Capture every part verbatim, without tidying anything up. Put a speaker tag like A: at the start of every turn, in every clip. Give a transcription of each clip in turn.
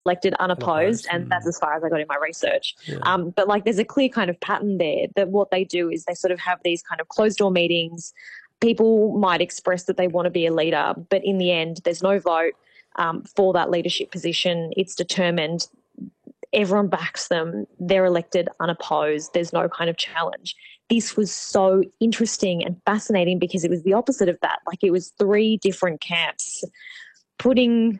A: elected unopposed,
B: Unopposed.
A: and that's
B: Mm.
A: as far as I got in my research.
B: Yeah.
A: Um, but like, there's a clear kind of pattern there that what they do is they sort of have these kind of closed door meetings. People might express that they want to be a leader, but in the end, there's no vote um, for that leadership position. It's determined. Everyone backs them. They're elected unopposed. There's no kind of challenge. This was so interesting and fascinating because it was the opposite of that. Like, it was three different camps putting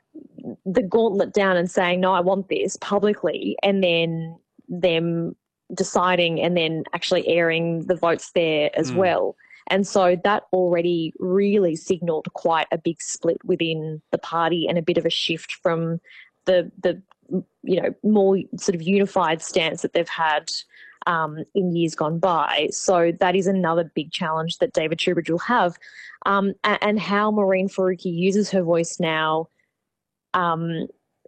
A: the gauntlet down and saying, no, I want this publicly, and then them deciding and then actually airing the votes there as
B: Mm.
A: well. And so that already really signalled quite a big split within the party and a bit of a shift from the, the you know, more sort of unified stance that they've had um, in years gone by. So that is another big challenge that David Shoebridge will have. Um, and, and how Maureen Faruqi uses her voice now um,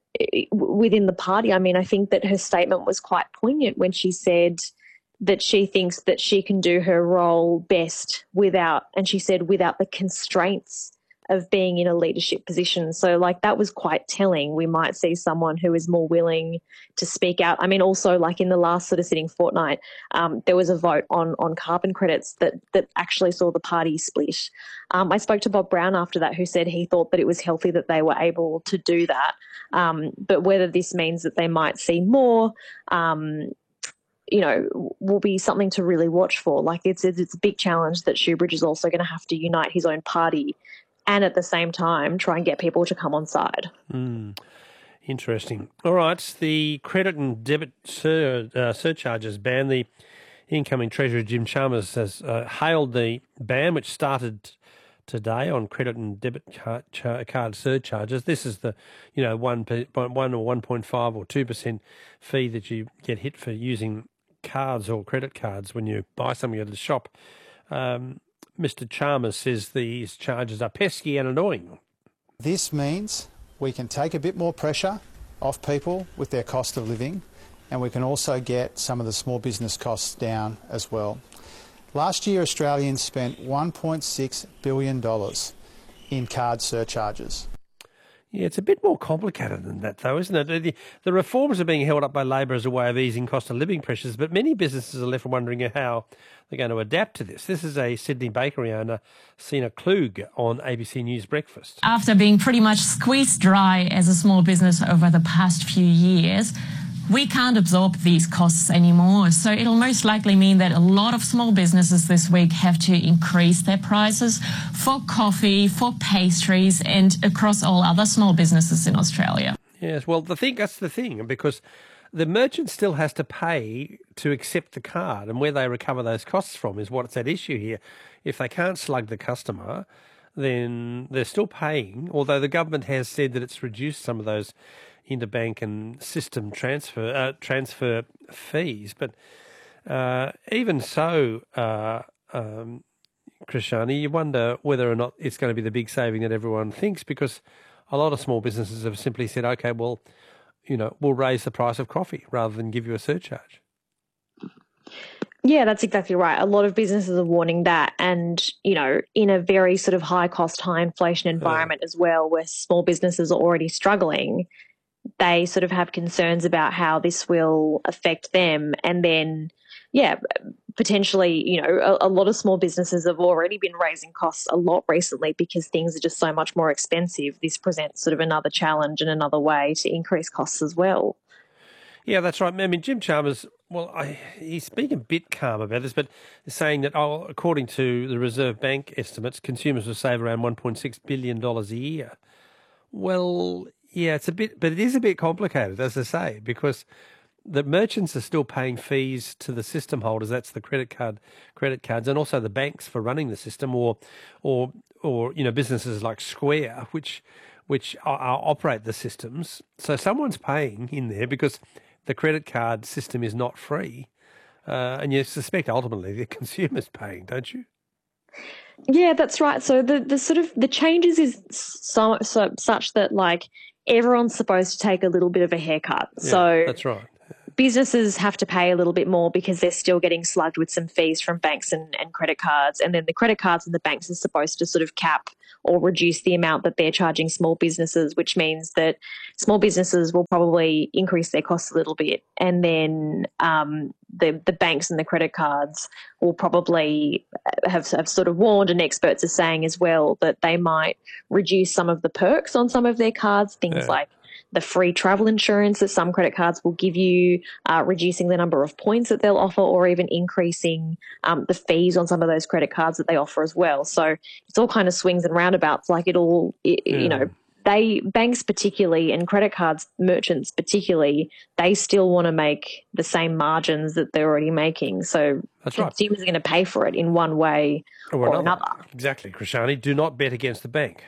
A: within the party. I mean, I think that her statement was quite poignant when she said that she thinks that she can do her role best without, and she said, without the constraints of being in a leadership position. So, like, that was quite telling. We might see someone who is more willing to speak out. I mean, also, like, in the last sort of sitting fortnight, um, there was a vote on on carbon credits that that actually saw the party split. Um, I spoke to Bob Brown after that, who said he thought that it was healthy that they were able to do that. Um, but whether this means that they might see more, um, you know, will be something to really watch for. Like, it's it's a big challenge that Shoebridge is also going to have to unite his own party and at the same time try and get people to come on side.
B: Mm. Interesting. All right, the credit and debit sur, uh, surcharges ban. The incoming Treasurer Jim Chalmers has uh, hailed the ban, which started today on credit and debit card, card surcharges. This is the, you know, one, one or one point five or two percent fee that you get hit for using cards or credit cards when you buy something at the shop. Um, Mister Chalmers says these charges are pesky and annoying.
C: This means we can take a bit more pressure off people with their cost of living, and we can also get some of the small business costs down as well. Last year, Australians spent one point six billion dollars in card surcharges.
B: Yeah, it's a bit more complicated than that, though, isn't it? The, the reforms are being held up by Labor as a way of easing cost of living pressures, but many businesses are left wondering how they're going to adapt to this. This is a Sydney bakery owner, Sina Klug, on A B C News Breakfast.
D: After being pretty much squeezed dry as a small business over the past few years, we can't absorb these costs anymore. So it'll most likely mean that a lot of small businesses this week have to increase their prices for coffee, for pastries, and across all other small businesses in Australia.
B: Yes, well, the thing that's the thing, because the merchant still has to pay to accept the card, and where they recover those costs from is what's at issue here. If they can't slug the customer, then they're still paying, although the government has said that it's reduced some of those interbank and system transfer uh, transfer fees. But uh, even so, uh, um, Krishani, you wonder whether or not it's going to be the big saving that everyone thinks, because a lot of small businesses have simply said, okay, well, you know, we'll raise the price of coffee rather than give you a surcharge.
A: Yeah, that's exactly right. A lot of businesses are warning that, and, you know, in a very sort of high cost, high inflation environment yeah. as well, where small businesses are already struggling, they sort of have concerns about how this will affect them. And then, yeah, potentially, you know, a, a lot of small businesses have already been raising costs a lot recently because things are just so much more expensive. This presents sort of another challenge and another way to increase costs as well.
B: Yeah, that's right. I mean, Jim Chalmers, well, I, he's being a bit calm about this, but saying that, oh, according to the Reserve Bank estimates, consumers will save around one point six billion dollars a year. Well, yeah, it's a bit, but it is a bit complicated, as I say, because the merchants are still paying fees to the system holders. That's the credit card, credit cards, and also the banks for running the system, or, or, or you know, businesses like Square, which, which are, are, operate the systems. So someone's paying in there because the credit card system is not free, uh, and you suspect ultimately the consumer's paying, don't you?
A: Yeah, that's right. So the, the sort of the changes is so, so such that like everyone's supposed to take a little bit of a haircut.
B: Yeah,
A: so
B: that's right.
A: businesses have to pay a little bit more because they're still getting slugged with some fees from banks and, and credit cards. And then the credit cards and the banks are supposed to sort of cap or reduce the amount that they're charging small businesses, which means that small businesses will probably increase their costs a little bit. And then um, the, the banks and the credit cards will probably have, have sort of warned, and experts are saying as well, that they might reduce some of the perks on some of their cards, things
B: Yeah.
A: like the free travel insurance that some credit cards will give you, uh, reducing the number of points that they'll offer, or even increasing um, the fees on some of those credit cards that they offer as well. So it's all kind of swings and roundabouts. Like it'll, it,
B: Yeah.
A: you know, they banks particularly and credit cards merchants particularly, they still want to make the same margins that they're already making. So
B: That's right.
A: consumers are going to pay for it in one way
B: Or,
A: or
B: another.
A: another.
B: Exactly, Krishani. Do not bet against the bank.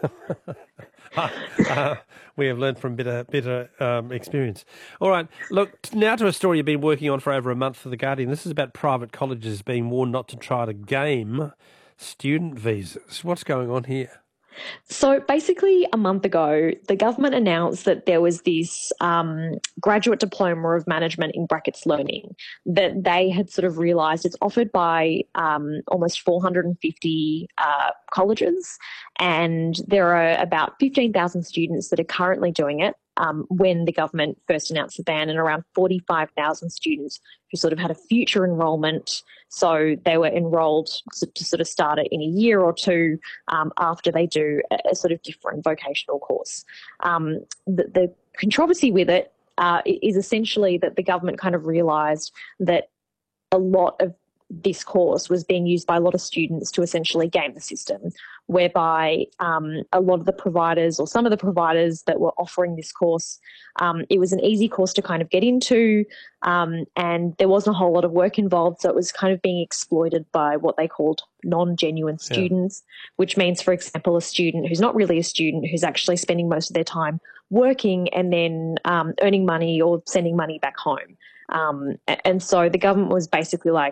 B: uh, we have learned from bitter, bitter um, experience. All right, look, now to a story you've been working on for over a month for The Guardian. This is about private colleges being warned not to try to game student visas. What's going on here?
A: So basically, a month ago, the government announced that there was this um, graduate diploma of management in brackets learning that they had sort of realised it's offered by um, almost four hundred fifty uh, colleges, and there are about fifteen thousand students that are currently doing it. Um, when the government first announced the ban, and around forty-five thousand students who sort of had a future enrolment. So they were enrolled to sort of start it in a year or two um, after they do a, a sort of different vocational course. Um, the, the controversy with it uh, is essentially that the government kind of realised that a lot of this course was being used by a lot of students to essentially game the system, whereby um, a lot of the providers or some of the providers that were offering this course, um, it was an easy course to kind of get into, um, and there wasn't a whole lot of work involved, so it was kind of being exploited by what they called non-genuine students, yeah. which means, for example, a student who's not really a student, who's actually spending most of their time working and then um, earning money or sending money back home. Um, and so the government was basically like,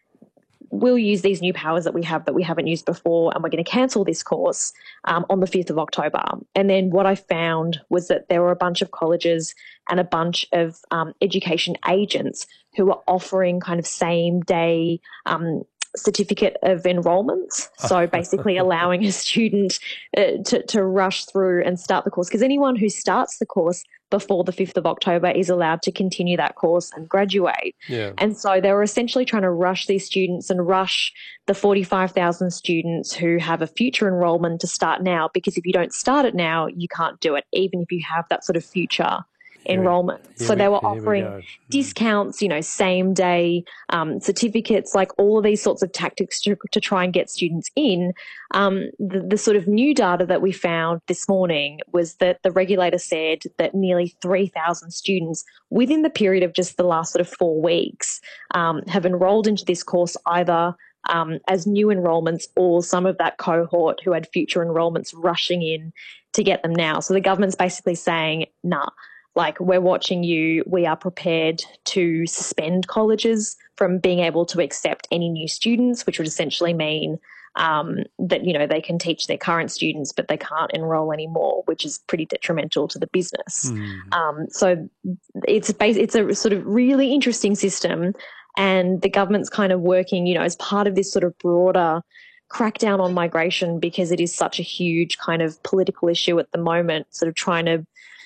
A: we'll use these new powers that we have that we haven't used before, and we're going to cancel this course um, on the fifth of October. And then what I found was that there were a bunch of colleges and a bunch of um, education agents who were offering kind of same day um, certificate of enrolments. So basically allowing a student uh, to, to rush through and start the course, because anyone who starts the course before the fifth of October is allowed to continue that course and graduate.
B: Yeah.
A: And so they were essentially trying to rush these students and rush the forty-five thousand students who have a future enrolment to start now, because if you don't start it now, you can't do it, even if you have that sort of future enrollment.
B: Here
A: so
B: we,
A: they were
B: we
A: offering
B: go.
A: discounts, you know, same day um, certificates, like all of these sorts of tactics to, to try and get students in. Um, the, the sort of new data that we found this morning was that the regulator said that nearly three thousand students within the period of just the last sort of four weeks um, have enrolled into this course either um, as new enrolments or some of that cohort who had future enrolments rushing in to get them now. So the government's basically saying, nah, like, we're watching you. We are prepared to suspend colleges from being able to accept any new students, which would essentially mean um, that, you know, they can teach their current students, but they can't enroll anymore, which is pretty detrimental to the business.
B: Mm.
A: Um, so it's bas- it's a sort of really interesting system, and the government's kind of working, you know, as part of this sort of broader crackdown on migration, because it is such a huge kind of political issue at the moment, sort of trying to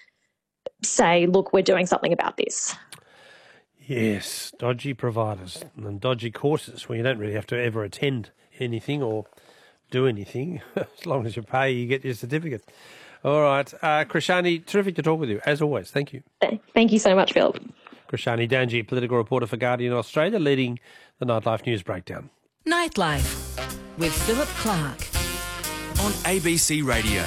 A: say, look, we're doing something about this.
B: Yes, dodgy providers and dodgy courses where you don't really have to ever attend anything or do anything. As long as you pay, you get your certificate. All right. Uh, Krishani, terrific to talk with you, as always. Thank you.
A: Thank you so much, Phil.
B: Krishani Danji, political reporter for Guardian Australia, leading the Nightlife News Breakdown.
E: Nightlife with Philip Clark
F: on A B C Radio.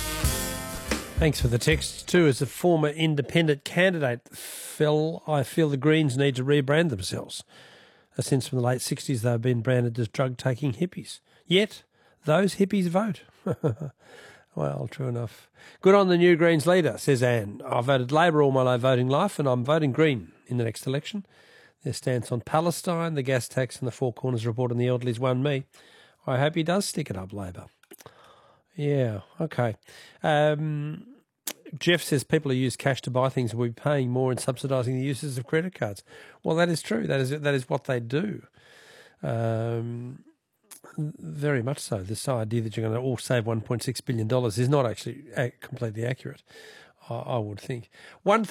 B: Thanks for the text too. As a former independent candidate, Phil, I feel the Greens need to rebrand themselves. Since from the late sixties they've been branded as drug-taking hippies. Yet those hippies vote. Well, true enough. Good on the new Greens leader, says Anne. I voted Labor all my voting life and I'm voting Green in the next election. Their stance on Palestine, the gas tax and the Four Corners report on the elderly's won me. I hope he does stick it up, Labor. Yeah, okay. Um, Jeff says people who use cash to buy things will be paying more and subsidising the uses of credit cards. Well, that is true. That is that is what they do. Um, very much so. This idea that you're going to all save one point six billion dollars is not actually completely accurate, I, I would think. One